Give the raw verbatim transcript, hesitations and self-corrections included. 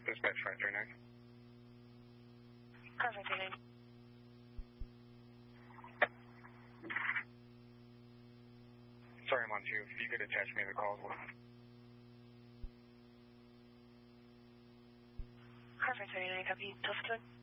Dispatch five three nine. Perfect, three nine. Sorry, I'm on two. If you could attach me to the call as well. Perfect, three nine. Copy. Tilted.